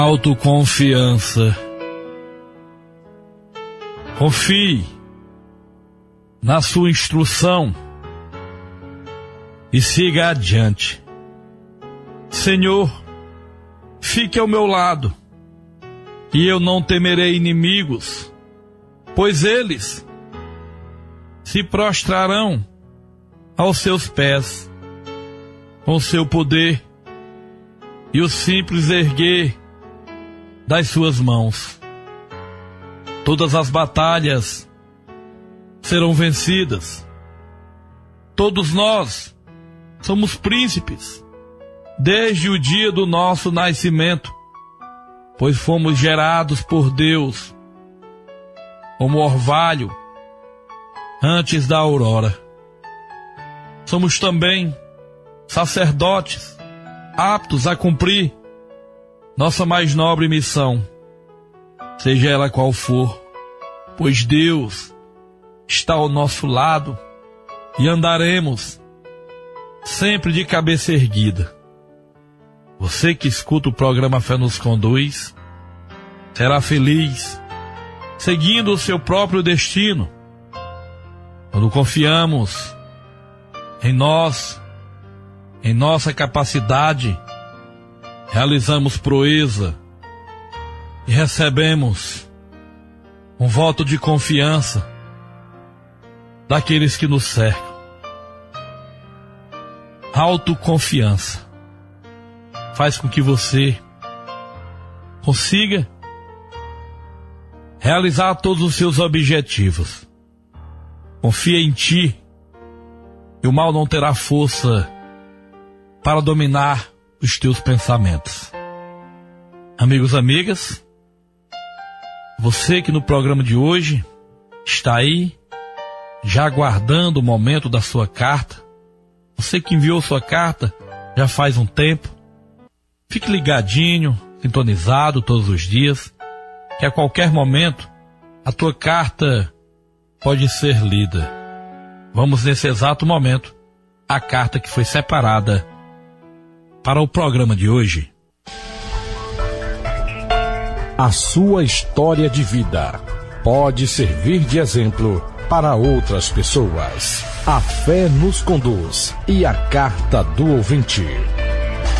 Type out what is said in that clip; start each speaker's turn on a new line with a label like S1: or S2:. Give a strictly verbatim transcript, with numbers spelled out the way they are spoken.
S1: Autoconfiança. Confie na sua instrução e siga adiante. Senhor, fique ao meu lado e eu não temerei inimigos, pois eles se prostrarão aos seus pés com seu poder e o simples erguer das suas mãos. Todas as batalhas serão vencidas. Todos nós somos príncipes desde o dia do nosso nascimento, pois fomos gerados por Deus como orvalho antes da aurora. Somos também sacerdotes aptos a cumprir nossa mais nobre missão, seja ela qual for, pois Deus está ao nosso lado e andaremos sempre de cabeça erguida. Você que escuta o programa Fé nos Conduz será feliz seguindo o seu próprio destino quando confiamos em nós, em nossa capacidade. Realizamos proeza e recebemos um voto de confiança daqueles que nos cercam. Autoconfiança faz com que você consiga realizar todos os seus objetivos. Confia em ti e o mal não terá força para dominar os teus pensamentos. Amigos, amigas, você que no programa de hoje está aí já aguardando o momento da sua carta, você que enviou sua carta já faz um tempo, fique ligadinho, sintonizado todos os dias, que a qualquer momento a tua carta pode ser lida. Vamos nesse exato momento a carta que foi separada para o programa de hoje.
S2: A sua história de vida pode servir de exemplo para outras pessoas. A fé nos conduz e a carta do ouvinte.